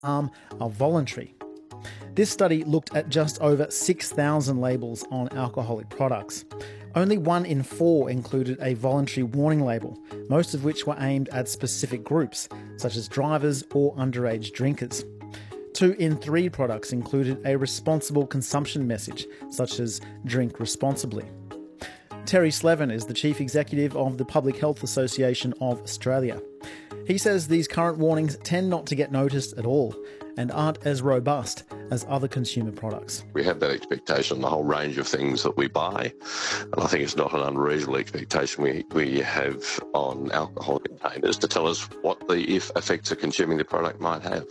are voluntary. This study looked at just over 6,000 labels on alcoholic products. Only 1 in 4 included a voluntary warning label, most of which were aimed at specific groups, such as drivers or underage drinkers. 2 in 3 products included a responsible consumption message, such as drink responsibly. Terry Slevin is the Chief Executive of the Public Health Association of Australia. He says these current warnings tend not to get noticed at all and aren't as robust as other consumer products. We have that expectation on the whole range of things that we buy, and I think it's not an unreasonable expectation we have on alcohol containers to tell us what the effects of consuming the product might have.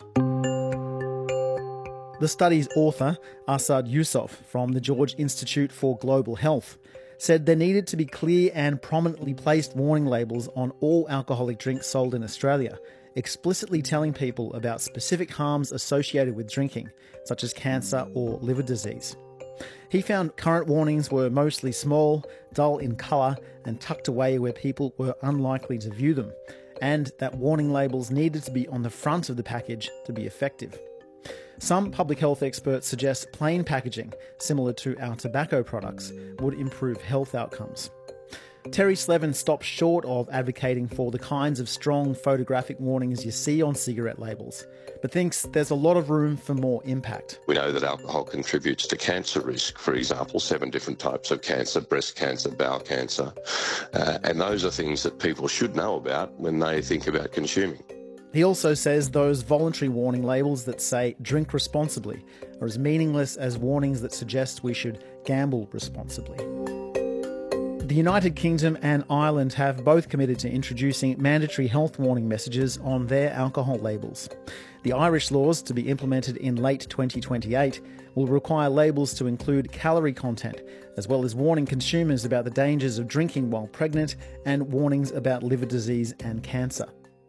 The study's author, Asad Yousuf from the George Institute for Global Health, said there needed to be clear and prominently placed warning labels on all alcoholic drinks sold in Australia, explicitly telling people about specific harms associated with drinking, such as cancer or liver disease. He found current warnings were mostly small, dull in colour, and tucked away where people were unlikely to view them, and that warning labels needed to be on the front of the package to be effective. Some public health experts suggest plain packaging, similar to our tobacco products, would improve health outcomes. Terry Slevin stops short of advocating for the kinds of strong photographic warnings you see on cigarette labels, but thinks there's a lot of room for more impact. We know that alcohol contributes to cancer risk, for example, 7 different types of cancer, breast cancer, bowel cancer, and those are things that people should know about when they think about consuming. He also says those voluntary warning labels that say drink responsibly are as meaningless as warnings that suggest we should gamble responsibly. The United Kingdom and Ireland have both committed to introducing mandatory health warning messages on their alcohol labels. The Irish laws, to be implemented in late 2028, will require labels to include calorie content, as well as warning consumers about the dangers of drinking while pregnant and warnings about liver disease and cancer.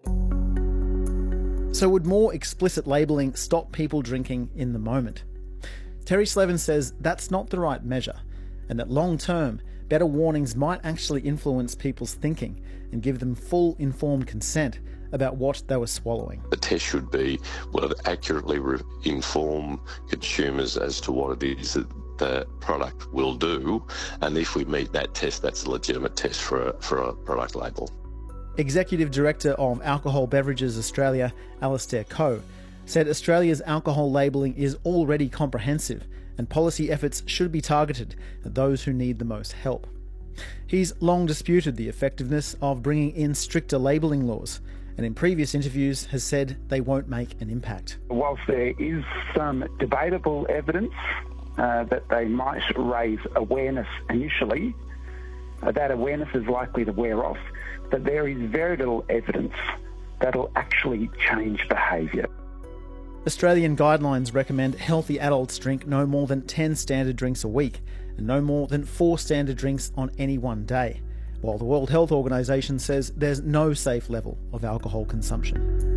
So would more explicit labelling stop people drinking in the moment? Terry Slevin says that's not the right measure, and that long term, better warnings might actually influence people's thinking and give them full informed consent about what they were swallowing. The test should be, will it accurately inform consumers as to what it is that the product will do, and if we meet that test, that's a legitimate test for a product label. Executive Director of Alcohol Beverages Australia, Alastair Coe, said Australia's alcohol labelling is already comprehensive and policy efforts should be targeted at those who need the most help. He's long disputed the effectiveness of bringing in stricter labelling laws, and in previous interviews has said they won't make an impact. Whilst there is some debatable evidence that they might raise awareness initially, that awareness is likely to wear off, but there is very little evidence that'll actually change behaviour. Australian guidelines recommend healthy adults drink no more than 10 standard drinks a week and no more than 4 standard drinks on any one day, while the World Health Organisation says there's no safe level of alcohol consumption.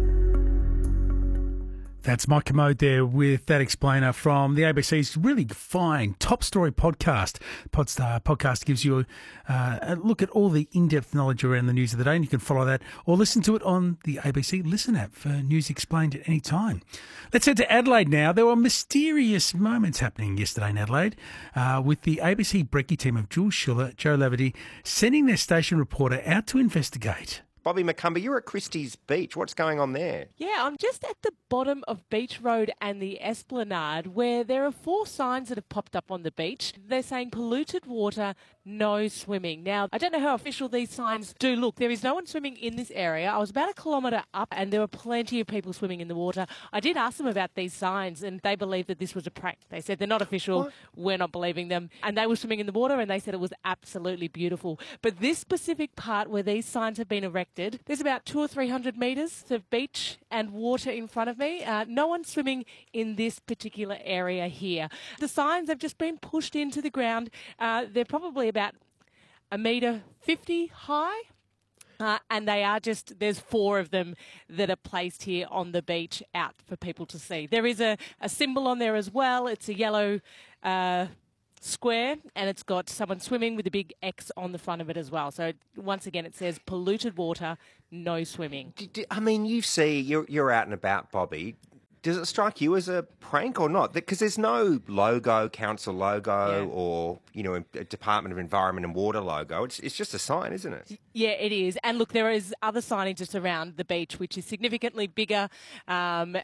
That's Mike Commode there with that explainer from the ABC's really fine Top Story podcast. Podstar podcast gives you a look at all the in-depth knowledge around the news of the day, and you can follow that or listen to it on the ABC Listen app for news explained at any time. Let's head to Adelaide now. There were mysterious moments happening yesterday in Adelaide with the ABC Brekkie team of Jules Schuller, Joe Laverty, sending their station reporter out to investigate. Bobby McCumber, you're at Christie's Beach. What's going on there? Yeah, I'm just at the bottom of Beach Road and the Esplanade, where there are 4 signs that have popped up on the beach. They're saying polluted water, no swimming. Now, I don't know how official these signs do look. There is no one swimming in this area. I was about a kilometre up and there were plenty of people swimming in the water. I did ask them about these signs and they believed that this was a prank. They said they're not official, we're not believing them. And they were swimming in the water and they said it was absolutely beautiful. But this specific part where these signs have been erected, there's about 200 or 300 metres of beach and water in front of me. No one swimming in this particular area here. The signs have just been pushed into the ground. They're probably about 1.50 metre high. And they are just, there's 4 of them that are placed here on the beach out for people to see. There is a symbol on there as well. It's a yellow square and it's got someone swimming with a big X on the front of it as well. So once again, it says polluted water, no swimming. I mean, you see, you're out and about, Bobby. Does it strike you as a prank or not? Because there's no logo, council logo, or a Department of Environment and Water logo. It's just a sign, isn't it? Yeah, it is. And look, there is other signage just around the beach, which is significantly bigger, and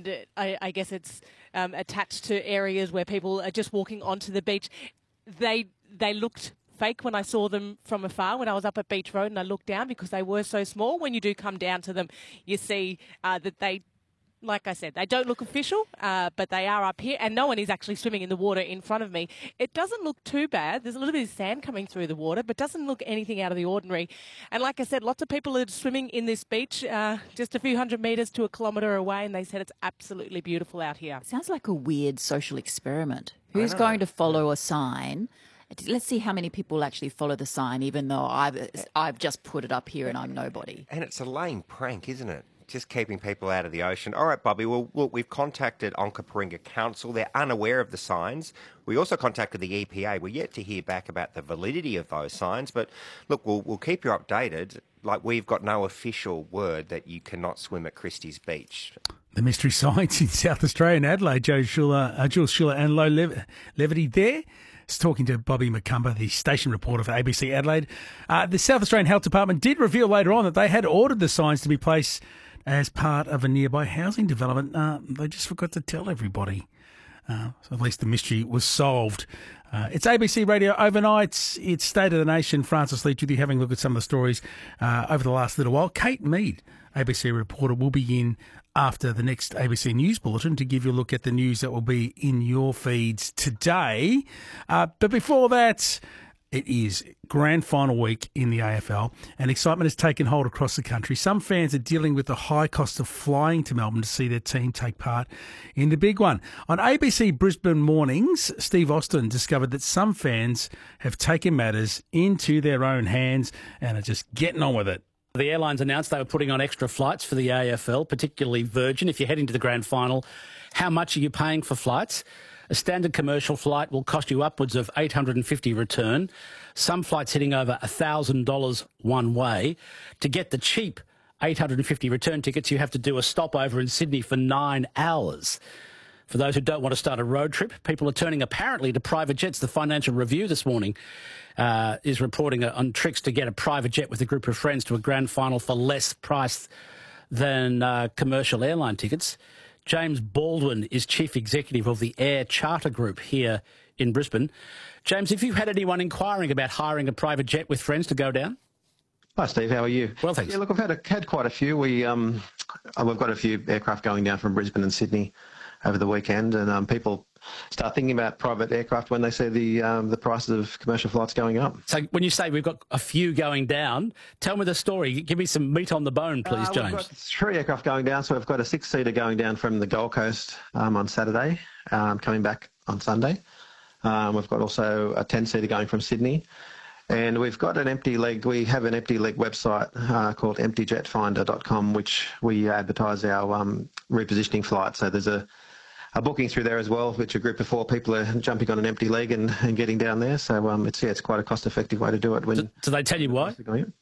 I guess it's attached to areas where people are just walking onto the beach. They looked fake when I saw them from afar when I was up at Beach Road and I looked down because they were so small. When you do come down to them, you see that they, like I said, they don't look official, but they are up here, and no one is actually swimming in the water in front of me. It doesn't look too bad. There's a little bit of sand coming through the water, but doesn't look anything out of the ordinary. And like I said, lots of people are swimming in this beach just a few hundred metres to a kilometre away, and they said it's absolutely beautiful out here. Sounds like a weird social experiment. Who's going to follow a sign? Let's see how many people actually follow the sign, even though I've just put it up here and I'm nobody. And it's a lame prank, isn't it? Just keeping people out of the ocean. All right, Bobby, well, look, we've contacted Onkaparinga Council. They're unaware of the signs. We also contacted the EPA. We're yet to hear back about the validity of those signs. But, look, we'll keep you updated. Like, we've got no official word that you cannot swim at Christie's Beach. The mystery signs in South Australia and Adelaide. Jules Schuller and Low Levity there. Talking to Bobby McCumber, the station reporter for ABC Adelaide. The South Australian Health Department did reveal later on that they had ordered the signs to be placed as part of a nearby housing development. They just forgot to tell everybody. So at least the mystery was solved. It's ABC Radio Overnight. It's State of the Nation. Francis Leach with you, having a look at some of the stories over the last little while. Kate Mead, ABC reporter, will be in after the next ABC News Bulletin to give you a look at the news that will be in your feeds today. But before that, it is grand final week in the AFL and excitement has taken hold across the country. Some fans are dealing with the high cost of flying to Melbourne to see their team take part in the big one. On ABC Brisbane Mornings, Steve Austin discovered that some fans have taken matters into their own hands and are just getting on with it. The airlines announced they were putting on extra flights for the AFL, particularly Virgin. If you're heading to the grand final, how much are you paying for flights? A standard commercial flight will cost you upwards of $850 return. Some flights hitting over $1,000 one way. To get the cheap $850 return tickets, you have to do a stopover in Sydney for 9 hours. For those who don't want to start a road trip, people are turning apparently to private jets. The Financial Review this morning is reporting on tricks to get a private jet with a group of friends to a grand final for less price than commercial airline tickets. James Baldwin is Chief Executive of the Air Charter Group here in Brisbane. James, have you had anyone inquiring about hiring a private jet with friends to go down? Hi, Steve. How are you? Well, thanks. Yeah, look, I've had quite a few. We've got a few aircraft going down from Brisbane and Sydney over the weekend, and people start thinking about private aircraft when they see the prices of commercial flights going up. So when you say we've got a few going down, tell me the story. Give me some meat on the bone, please, James. We've got 3 aircraft going down, so we've got a 6-seater going down from the Gold Coast on Saturday, coming back on Sunday. We've got also a 10-seater going from Sydney. And we've got an empty leg. We have an empty leg website called emptyjetfinder.com, which we advertise our repositioning flights. So there's a booking through there as well, which a group of 4 people are jumping on an empty leg and getting down there. So it's quite a cost-effective way to do it. Do they tell you why?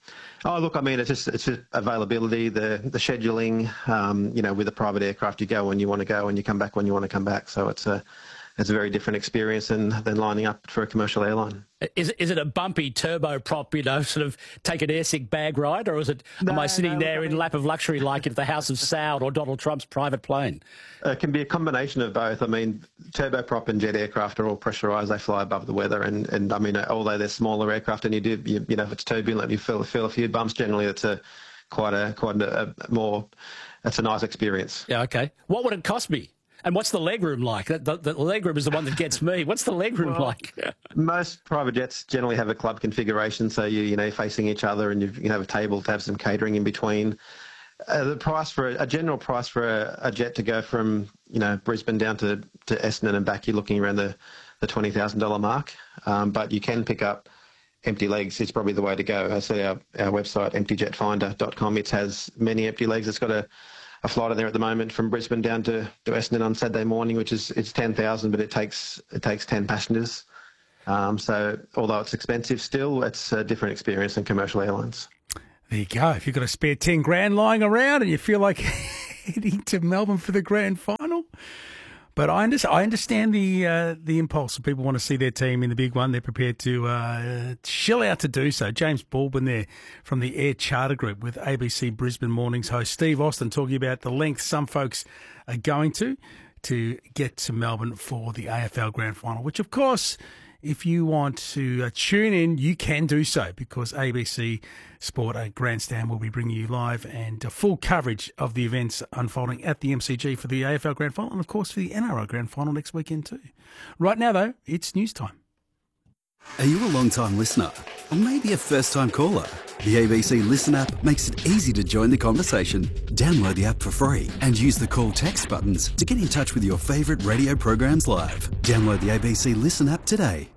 Oh, look, I mean, it's just availability, the scheduling. With a private aircraft, you go when you want to go and you come back when you want to come back. So it's a very different experience than lining up for a commercial airline. Is it a bumpy turboprop, sort of take an airsick bag ride, or am I sitting there in lap of luxury like at the House of Saud or Donald Trump's private plane? It can be a combination of both. I mean, turboprop and jet aircraft are all pressurised. They fly above the weather, and I mean, although they're smaller aircraft, and if it's turbulent, you feel a few bumps. Generally, it's quite a it's a nice experience. Yeah, okay. What would it cost me? And what's the legroom like? The legroom is the one that gets me. What's the legroom like? Most private jets generally have a club configuration, so you're facing each other, and you have a table to have some catering in between. The price for a general price for a jet to go from Brisbane down to Essendon and back, you're looking around the $20,000 mark. But you can pick up empty legs. It's probably the way to go. I say our website emptyjetfinder.com. It has many empty legs. It's got a flight in there at the moment from Brisbane down to Essendon on Saturday morning, which is 10,000, but it takes 10 passengers. So although it's expensive still, it's a different experience than commercial airlines. There you go. If you've got a spare 10 grand lying around and you feel like heading to Melbourne for the grand final, But I understand the impulse. People want to see their team in the big one. They're prepared to shell out to do so. James Baldwin there from the Air Charter Group with ABC Brisbane Mornings host Steve Austin talking about the length some folks are going to get to Melbourne for the AFL Grand Final, which, of course, if you want to tune in, you can do so because ABC Sport Grandstand will be bringing you live and full coverage of the events unfolding at the MCG for the AFL Grand Final and, of course, for the NRL Grand Final next weekend too. Right now, though, it's news time. Are you a long-time listener or maybe a first-time caller? The ABC Listen app makes it easy to join the conversation. Download the app for free and use the call text buttons to get in touch with your favourite radio programs live. Download the ABC Listen app today.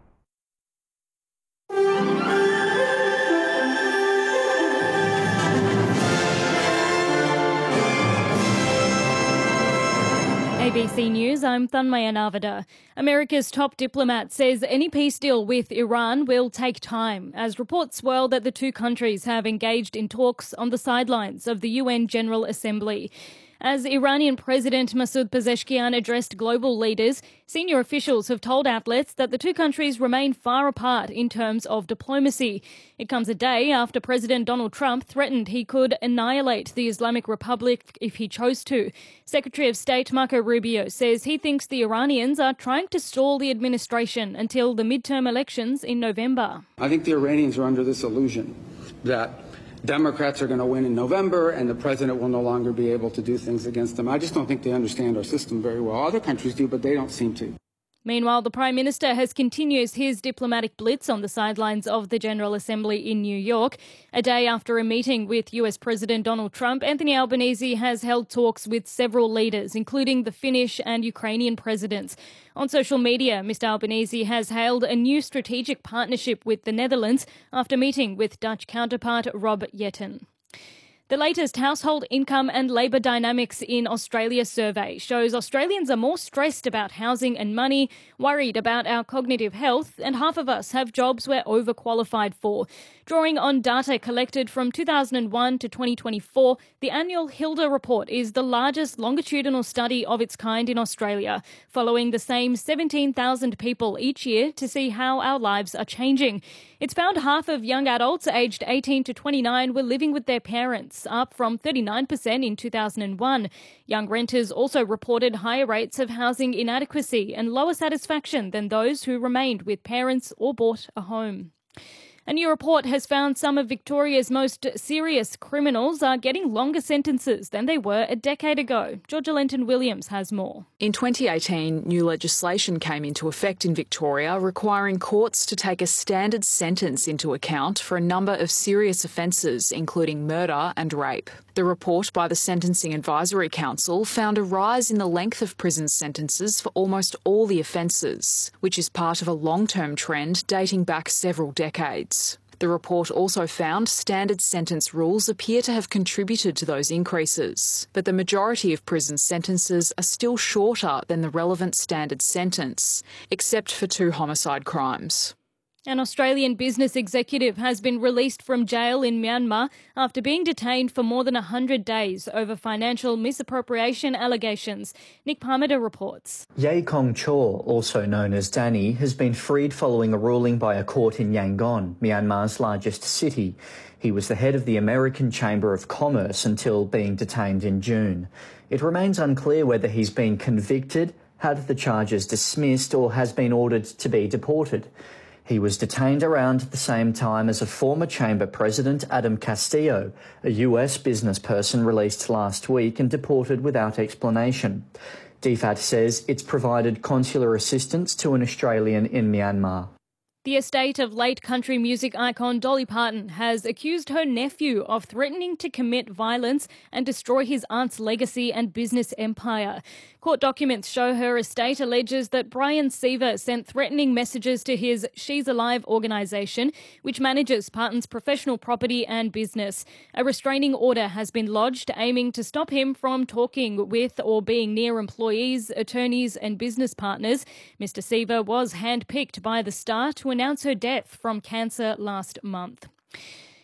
ABC News, I'm Thanmaya Narvada. America's top diplomat says any peace deal with Iran will take time, as reports swirl that the two countries have engaged in talks on the sidelines of the UN General Assembly. As Iranian President Masoud Pezeshkian addressed global leaders, senior officials have told outlets that the two countries remain far apart in terms of diplomacy. It comes a day after President Donald Trump threatened he could annihilate the Islamic Republic if he chose to. Secretary of State Marco Rubio says he thinks the Iranians are trying to stall the administration until the midterm elections in November. I think the Iranians are under this illusion that Democrats are going to win in November and the president will no longer be able to do things against them. I just don't think they understand our system very well. Other countries do, but they don't seem to. Meanwhile, the Prime Minister has continued his diplomatic blitz on the sidelines of the General Assembly in New York. A day after a meeting with US President Donald Trump, Anthony Albanese has held talks with several leaders, including the Finnish and Ukrainian presidents. On social media, Mr Albanese has hailed a new strategic partnership with the Netherlands after meeting with Dutch counterpart Rob Jetten. The latest Household Income and Labour Dynamics in Australia survey shows Australians are more stressed about housing and money, worried about our cognitive health, and half of us have jobs we're overqualified for. Drawing on data collected from 2001 to 2024, the annual Hilda report is the largest longitudinal study of its kind in Australia, following the same 17,000 people each year to see how our lives are changing. It's found half of young adults aged 18 to 29 were living with their parents, up from 39% in 2001. Young renters also reported higher rates of housing inadequacy and lower satisfaction than those who remained with parents or bought a home. A new report has found some of Victoria's most serious criminals are getting longer sentences than they were a decade ago. Georgia Lenton-Williams has more. In 2018, new legislation came into effect in Victoria requiring courts to take a standard sentence into account for a number of serious offences, including murder and rape. The report by the Sentencing Advisory Council found a rise in the length of prison sentences for almost all the offences, which is part of a long-term trend dating back several decades. The report also found standard sentence rules appear to have contributed to those increases, but the majority of prison sentences are still shorter than the relevant standard sentence, except for 2 homicide crimes. An Australian business executive has been released from jail in Myanmar after being detained for more than 100 days over financial misappropriation allegations. Nick Parmiter reports. Ye Kong Chaw, also known as Danny, has been freed following a ruling by a court in Yangon, Myanmar's largest city. He was the head of the American Chamber of Commerce until being detained in June. It remains unclear whether he's been convicted, had the charges dismissed, or has been ordered to be deported. He was detained around the same time as a former chamber president, Adam Castillo, a US business person released last week and deported without explanation. DFAT says it's provided consular assistance to an Australian in Myanmar. The estate of late country music icon Dolly Parton has accused her nephew of threatening to commit violence and destroy his aunt's legacy and business empire. Court documents show her estate alleges that Brian Seaver sent threatening messages to his She's Alive organisation, which manages Parton's professional property and business. A restraining order has been lodged aiming to stop him from talking with or being near employees, attorneys and business partners. Mr Seaver was handpicked by The Star to announce her death from cancer last month.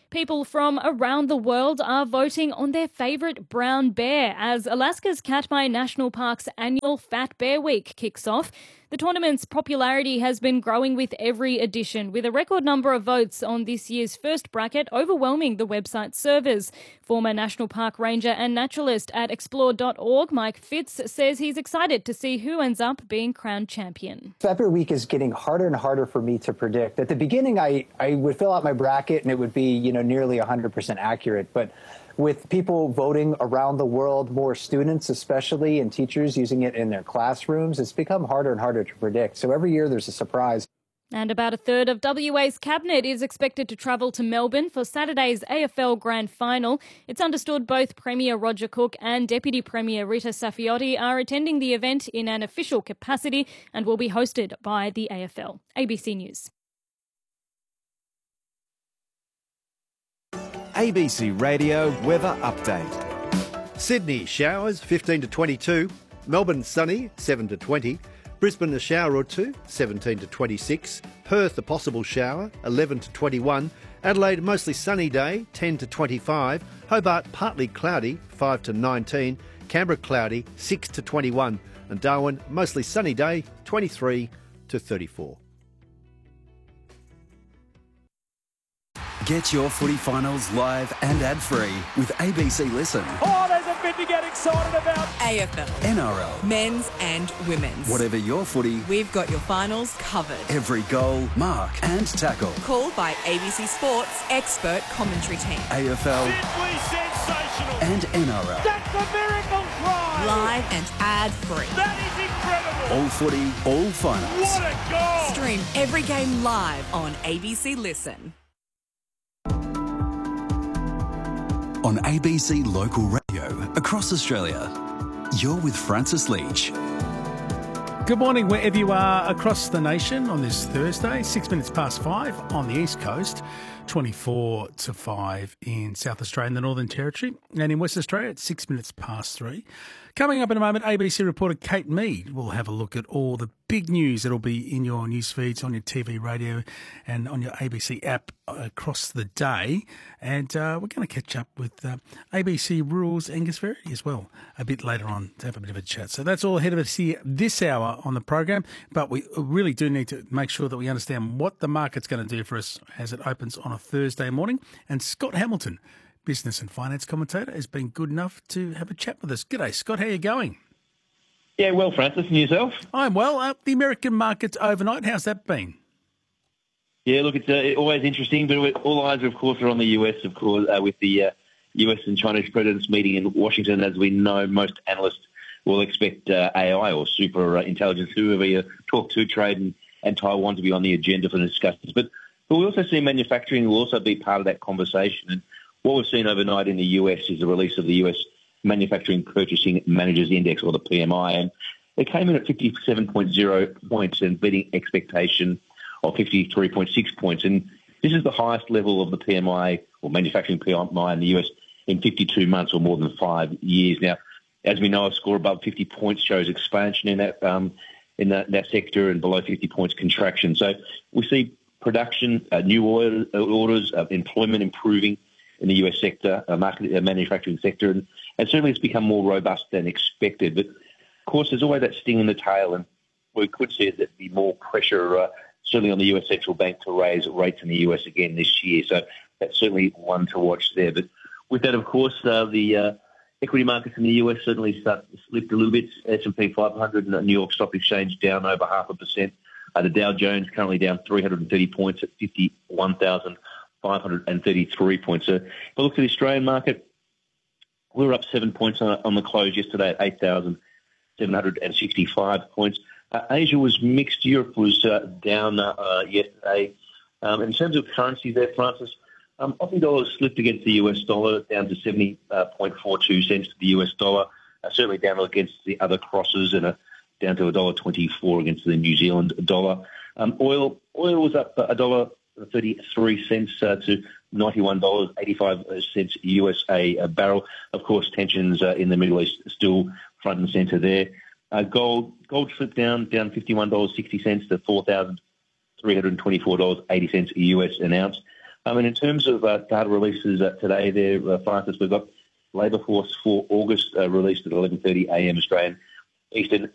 People from around the world are voting on their favourite brown bear as Alaska's Katmai National Park's annual Fat Bear Week kicks off. The tournament's popularity has been growing with every edition, with a record number of votes on this year's first bracket overwhelming the website's servers. Former National Park ranger and naturalist at explore.org, Mike Fitz, says he's excited to see who ends up being crowned champion. Fat Bear Week is getting harder and harder for me to predict. At the beginning, I would fill out my bracket and it would be, nearly 100% accurate. But with people voting around the world, more students especially, and teachers using it in their classrooms, it's become harder and harder to predict. So every year there's a surprise. And about a third of WA's cabinet is expected to travel to Melbourne for Saturday's AFL Grand Final. It's understood both Premier Roger Cook and Deputy Premier Rita Saffioti are attending the event in an official capacity and will be hosted by the AFL. ABC News. ABC Radio Weather Update. Sydney showers 15 to 22, Melbourne sunny 7 to 20, Brisbane a shower or two 17 to 26, Perth a possible shower 11 to 21, Adelaide mostly sunny day 10 to 25, Hobart partly cloudy 5 to 19, Canberra cloudy 6 to 21 and Darwin mostly sunny day 23 to 34. Get your footy finals live and ad-free with ABC Listen. Oh, there's a bit to get excited about. AFL. NRL. Men's and women's. Whatever your footy, we've got your finals covered. Every goal, mark and tackle. Called by ABC Sports expert commentary team. AFL. Simply sensational. And NRL. That's a miracle try. Live and ad-free. That is incredible. All footy, all finals. What a goal. Stream every game live on ABC Listen. On ABC Local Radio across Australia, you're with Francis Leach. Good morning wherever you are across the nation on this Thursday, 6 minutes past 5 on the East Coast, 24 to 5 in South Australia and the Northern Territory, and in West Australia it's 6 minutes past 3. Coming up in a moment, ABC reporter Kate Mead will have a look at all the big news that'll be in your news feeds, on your TV, radio and on your ABC app across the day. And we're going to catch up with ABC Rural's Angus Verity as well a bit later on to have a bit of a chat. So that's all ahead of us here this hour on the program. But we really do need to make sure that we understand what the market's going to do for us as it opens on a Thursday morning. And Scott Hamilton, business and finance commentator, has been good enough to have a chat with us. G'day, Scott. How are you going? Yeah, well, Francis, and yourself? I'm well. The American markets overnight, how's that been? Yeah, look, it's always interesting, but all eyes, of course, are on the US, of course, with the US and Chinese presidents meeting in Washington. As we know, most analysts will expect AI or super intelligence, whoever you talk to, trade and Taiwan to be on the agenda for the discussions. But we also see manufacturing will also be part of that conversation. And what we've seen overnight in the US is the release of the US Manufacturing Purchasing Managers Index, or the PMI, and it came in at 57.0 points and beating expectation of 53.6 points. And this is the highest level of the PMI, or manufacturing PMI, in the US in 52 months, or more than 5 years. Now, as we know, a score above 50 points shows expansion in that sector, and below 50 points contraction. So we see production, new orders, employment improving in the US sector, manufacturing sector, and certainly it's become more robust than expected. But, of course, there's always that sting in the tail, and we could see there'd be more pressure, certainly on the US Central Bank, to raise rates in the US again this year. So that's certainly one to watch there. But with that, of course, the equity markets in the US certainly slipped a little bit. S&P 500 and the New York Stock Exchange down over 0.5%. The Dow Jones currently down 330 points at 51,533 points. So if I look at the Australian market, we were up 7 points on the close yesterday at 8,765 points. Asia was mixed. Europe was down yesterday. In terms of currencies there, Francis, Aussie dollar slipped against the US dollar, down to 70.42 cents to the US dollar. Certainly down against the other crosses, and down to $1.24 against the New Zealand dollar. Oil was up $1.33 to $91.85 US a barrel. Of course, tensions in the Middle East still front and centre there. Gold slipped down $51.60 to $4,324.80 US an ounce. In terms of data releases today there, Francis, we've got labour force for August released at 11:30 a.m. Australian Eastern